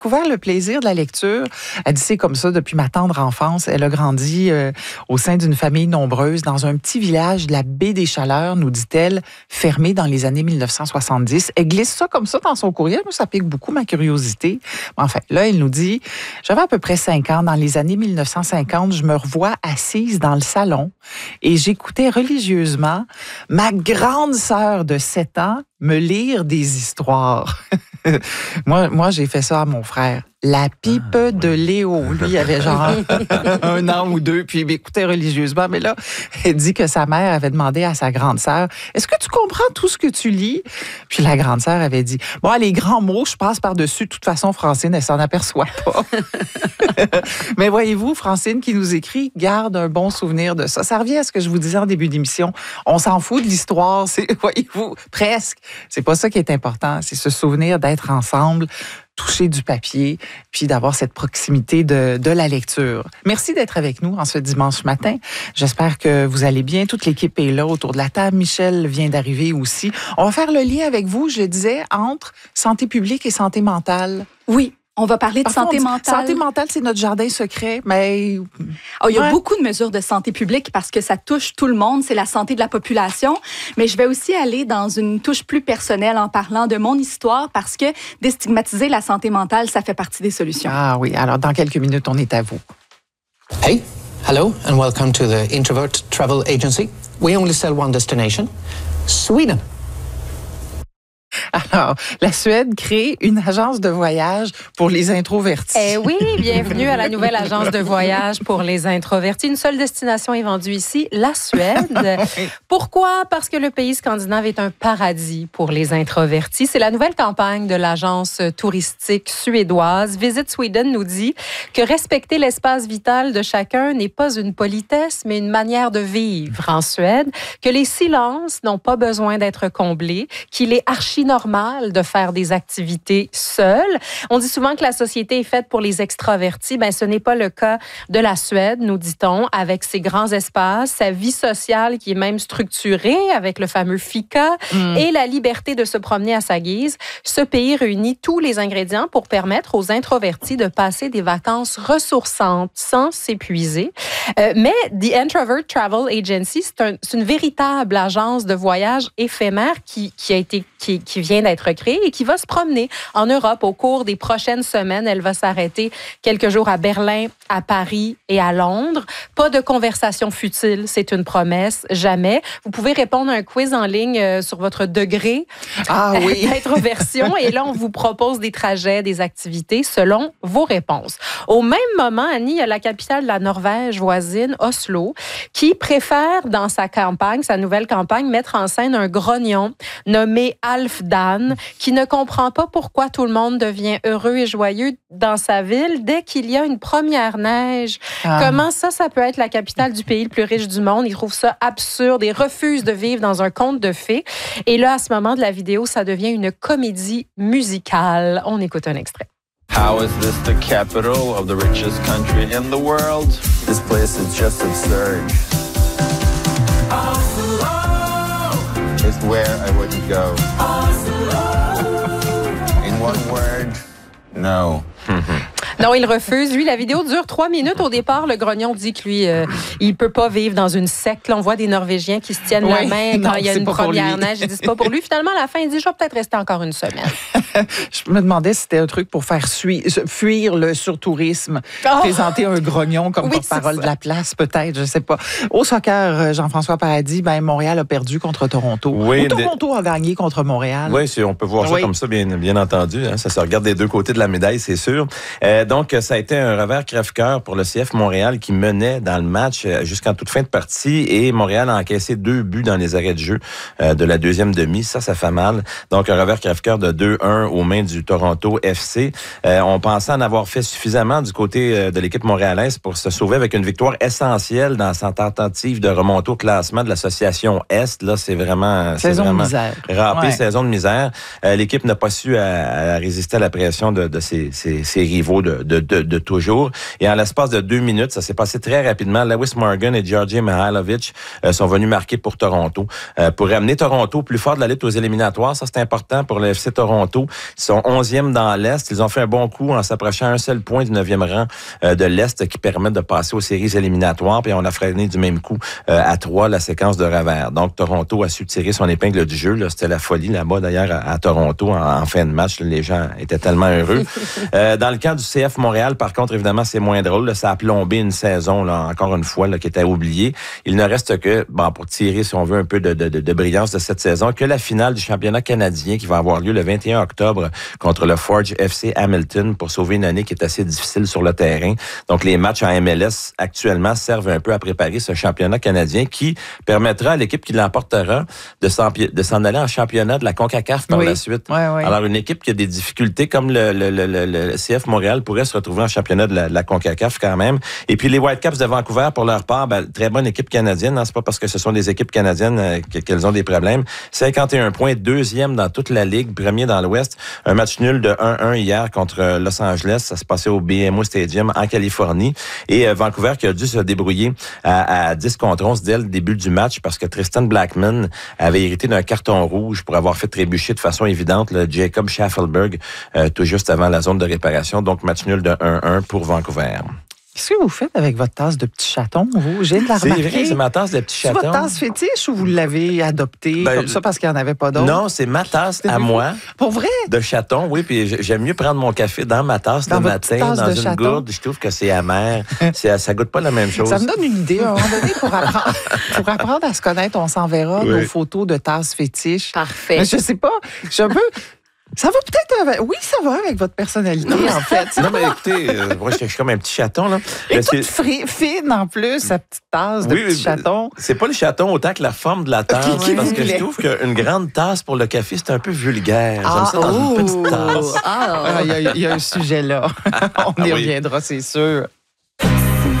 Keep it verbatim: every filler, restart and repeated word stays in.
découvert le plaisir de la lecture. Elle dit c'est comme ça depuis ma tendre enfance. Elle a grandi euh, au sein d'une famille nombreuse dans un petit village de la baie des Chaleurs, nous dit-elle, fermé dans les années mille neuf cent soixante-dix. Elle glisse ça comme ça dans son courriel. Moi, ça pique beaucoup ma curiosité. Enfin, là, elle nous dit, j'avais à peu près cinq ans. Dans les années mille neuf cent cinquante, je me revois assise dans le salon et j'écoutais religieusement ma grande sœur de sept ans me lire des histoires. moi, moi, j'ai fait ça à mon frère. La pipe ah, de Léo. Lui, il avait genre un an ou deux, puis il m'écoutait religieusement. Mais là, elle dit que sa mère avait demandé à sa grande sœur, « Est-ce que tu comprends tout ce que tu lis? » Puis la grande sœur avait dit, « Bon, les grands mots, je passe par-dessus. De toute façon, Francine, elle s'en aperçoit pas. » Mais voyez-vous, Francine qui nous écrit, garde un bon souvenir de ça. Ça revient à ce que je vous disais en début d'émission. On s'en fout de l'histoire, c'est, voyez-vous, presque. C'est pas ça qui est important. C'est ce souvenir d'être ensemble, toucher du papier, puis d'avoir cette proximité de, de la lecture. Merci d'être avec nous en ce dimanche matin. J'espère que vous allez bien. Toute l'équipe est là autour de la table. Michel vient d'arriver aussi. On va faire le lien avec vous, je disais, entre santé publique et santé mentale. Oui. On va parler de Parfois, santé mentale. Santé mentale, c'est notre jardin secret, mais... Oh, il y a ouais. beaucoup de mesures de santé publique parce que ça touche tout le monde, c'est la santé de la population. Mais je vais aussi aller dans une touche plus personnelle en parlant de mon histoire parce que déstigmatiser la santé mentale, ça fait partie des solutions. Ah oui, alors dans quelques minutes, on est à vous. Hey, hello and welcome to the Introvert Travel Agency. We only sell one destination, Sweden. Alors, la Suède crée une agence de voyage pour les introvertis. Eh oui, bienvenue à la nouvelle agence de voyage pour les introvertis. Une seule destination est vendue ici, la Suède. Pourquoi? Parce que le pays scandinave est un paradis pour les introvertis. C'est la nouvelle campagne de l'agence touristique suédoise. Visit Sweden nous dit que respecter l'espace vital de chacun n'est pas une politesse, mais une manière de vivre en Suède, que les silences n'ont pas besoin d'être comblés, qu'il est archi normal de faire des activités seules. On dit souvent que la société est faite pour les extravertis. Ben, ce n'est pas le cas de la Suède, nous dit-on, avec ses grands espaces, sa vie sociale qui est même structurée avec le fameux fika mm. et la liberté de se promener à sa guise. Ce pays réunit tous les ingrédients pour permettre aux introvertis de passer des vacances ressourçantes sans s'épuiser. Euh, mais The Introvert Travel Agency, c'est, un, c'est une véritable agence de voyage éphémère qui, qui a été qui, qui vient d'être créée et qui va se promener en Europe au cours des prochaines semaines. Elle va s'arrêter quelques jours à Berlin, à Paris et à Londres. Pas de conversation futile, c'est une promesse, jamais. Vous pouvez répondre à un quiz en ligne sur votre degré ah, oui. d'introversion et là, on vous propose des trajets, des activités selon vos réponses. Au même moment, Annie, il y a la capitale de la Norvège voisine, Oslo, qui préfère dans sa campagne, sa nouvelle campagne, mettre en scène un grognon nommé Alf Dan, qui ne comprend pas pourquoi tout le monde devient heureux et joyeux dans sa ville dès qu'il y a une première neige. Ah. Comment ça, ça peut être la capitale du pays le plus riche du monde? Il trouve ça absurde et refuse de vivre dans un conte de fées. Et là, à ce moment de la vidéo, ça devient une comédie musicale. On écoute un extrait. How is this the capital of the richest country in the world? This place is just absurd. Is where I wouldn't go. In one word, no. Non, il refuse. Lui, la vidéo dure trois minutes. Au départ, le grognon dit que lui, euh, il peut pas vivre dans une secte. Là, on voit des Norvégiens qui se tiennent oui, la main quand non, il y a une première neige. Ils disent pas pour lui. Finalement, à la fin, il dit, je vais peut-être rester encore une semaine. Je me demandais si c'était un truc pour faire fuir, fuir le surtourisme. Oh! Présenter un grognon comme oui, porte-parole de la place, peut-être, je sais pas. Au soccer, Jean-François Paradis, ben, Montréal a perdu contre Toronto. Oui, Ou Toronto des... a gagné contre Montréal. Oui, on peut voir ça oui. comme ça, bien, bien entendu. Hein. Ça se regarde des deux côtés de la médaille, c'est sûr. Euh, donc, ça a été un revers crève-cœur pour le C F Montréal qui menait dans le match jusqu'en toute fin de partie et Montréal a encaissé deux buts dans les arrêts de jeu euh, de la deuxième demi. Ça, ça fait mal. Donc, un revers crève-cœur de deux un aux mains du Toronto F C. Euh, on pensait en avoir fait suffisamment du côté de l'équipe montréalaise pour se sauver avec une victoire essentielle dans sa tentative de remonter au classement de l'association Est. Là, c'est vraiment... Saison c'est vraiment de misère. Râpé, ouais. saison de misère. Euh, l'équipe n'a pas su à, à résister à la pression de, de ses, ses, ses rivaux de de, de, de toujours. Et en l'espace de deux minutes, ça s'est passé très rapidement. Lewis Morgan et Georgi Mihailovic euh, sont venus marquer pour Toronto. Euh, pour ramener Toronto plus fort de la lutte aux éliminatoires, ça c'est important pour le F C Toronto. Ils sont onzième dans l'Est. Ils ont fait un bon coup en s'approchant à un seul point du neuvième rang euh, de l'Est qui permet de passer aux séries éliminatoires. Puis on a freiné du même coup euh, à trois la séquence de revers. Donc Toronto a su tirer son épingle du jeu. Là. C'était la folie là-bas d'ailleurs à, à Toronto en, en fin de match. Là, les gens étaient tellement heureux. euh, dans le camp du C F Montréal, par contre, évidemment, c'est moins drôle. Là. Ça a plombé une saison, là, encore une fois, là, qui était oubliée. Il ne reste que, bon, pour tirer, si on veut, un peu de, de, de brillance de cette saison, que la finale du championnat canadien qui va avoir lieu le vingt et un octobre contre le Forge F C Hamilton pour sauver une année qui est assez difficile sur le terrain. Donc, les matchs en M L S actuellement servent un peu à préparer ce championnat canadien qui permettra à l'équipe qui l'emportera de s'en, de s'en aller en championnat de la CONCACAF par oui. la suite. Oui, oui. Alors, une équipe qui a des difficultés comme le, le, le, le, le C F Montréal pourrait se retrouver en championnat de la, de la CONCACAF quand même. Et puis, les Whitecaps de Vancouver, pour leur part, ben, très bonne équipe canadienne. Hein, c'est pas parce que ce sont des équipes canadiennes euh, qu'elles ont des problèmes. cinquante et un points, deuxième dans toute la Ligue, premier dans l'Ouest. Un match nul de un un hier contre Los Angeles. Ça se passait au B M O Stadium en Californie. Et euh, Vancouver qui a dû se débrouiller à, à dix contre onze dès le début du match parce que Tristan Blackman avait hérité d'un carton rouge pour avoir fait trébucher de façon évidente le Jacob Schaffelberg euh, tout juste avant la zone de réparation. Donc, match nul de un un pour Vancouver. Qu'est-ce que vous faites avec votre tasse de petit chaton, vous? J'ai de la C'est remarquer. vrai, c'est ma tasse de petit C'est chaton. votre tasse fétiche ou vous l'avez adoptée Ben, comme ça parce qu'il n'y en avait pas d'autre? Non, c'est ma tasse à moi. Pour vrai? De chaton, oui. Puis j'aime mieux prendre mon café dans ma tasse Dans le votre matin, tasse dans de une chaton? gourde. Je trouve que c'est amer. c'est, ça goûte pas la même chose. Ça me donne une idée. À un moment donné, pour apprendre, pour apprendre à se connaître, on s'enverra Oui. nos photos de tasses fétiches. Parfait. Mais je sais pas, je suis un peu... Ça va peut-être avec... Oui, ça va avec votre personnalité, en fait. Non, mais écoutez, euh, moi, je suis comme un petit chaton, là. Et Mais toute c'est- fri- fine, en plus, sa petite tasse de Oui, petit oui, chaton. C'est pas le chaton autant que la forme de la tasse. Qui parce que voulait. je trouve qu'une grande tasse pour le café, c'est un peu vulgaire. J'aime Ah, ça dans oh. une petite tasse. Ah, il y, a- il y a un sujet là. On y Ah oui. reviendra, c'est sûr.